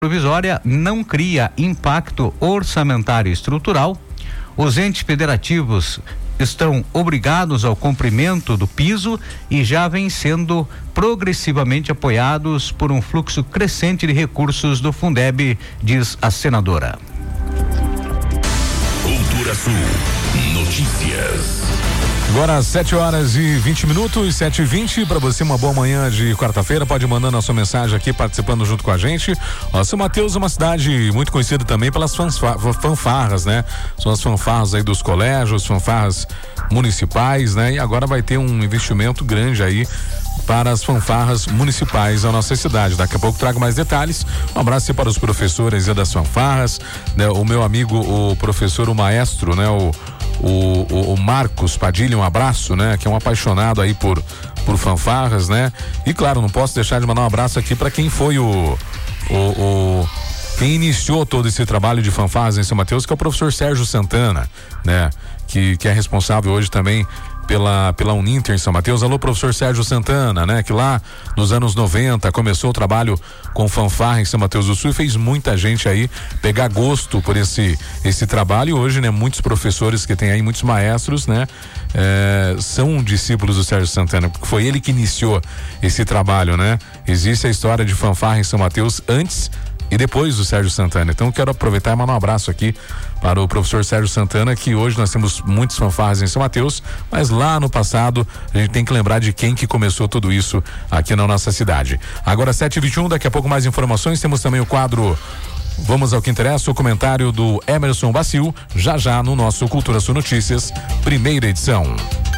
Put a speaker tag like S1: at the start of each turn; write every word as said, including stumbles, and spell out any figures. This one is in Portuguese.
S1: provisória não cria impacto orçamentário estrutural. Os entes federativos estão obrigados ao cumprimento do piso e já vêm sendo progressivamente apoiados por um fluxo crescente de recursos do Fundeb, diz a senadora.
S2: Cultura Sul Notícias.
S3: Agora sete horas e vinte minutos, sete e vinte, para você uma boa manhã de quarta-feira, pode mandando a sua mensagem aqui, participando junto com a gente. Ó, São Mateus é uma cidade muito conhecida também pelas fanfarras, né? São as fanfarras aí dos colégios, fanfarras municipais, né? E agora vai ter um investimento grande aí para as fanfarras municipais da nossa cidade. Daqui a pouco trago mais detalhes. Um abraço para os professores das fanfarras, né? O meu amigo, o professor, o maestro, né? O O, o, o Marcos Padilha, um abraço, né? Que é um apaixonado aí por, por fanfarras, né? E claro, não posso deixar de mandar um abraço aqui para quem foi o, o, o quem iniciou todo esse trabalho de fanfarras em São Mateus, que é o professor Sérgio Santana, né? Que, que é responsável hoje também pela, pela Uninter em São Mateus. Alô, professor Sérgio Santana, né? Que lá nos anos noventa começou o trabalho com fanfarra em São Mateus do Sul e fez muita gente aí pegar gosto por esse, esse trabalho. E hoje, né? Muitos professores que tem aí, muitos maestros, né? É, são discípulos do Sérgio Santana, porque foi ele que iniciou esse trabalho, né? Existe a história de fanfarra em São Mateus antes e depois do Sérgio Santana. Então quero aproveitar e mandar um abraço aqui para o professor Sérgio Santana, que hoje nós temos muitos fanfarras em São Mateus, mas lá no passado a gente tem que lembrar de quem que começou tudo isso aqui na nossa cidade. Agora sete e vinte e um, daqui a pouco mais informações, temos também o quadro Vamos ao que interessa, o comentário do Emerson Bacil, já já no nosso Cultura Sul Notícias, primeira edição.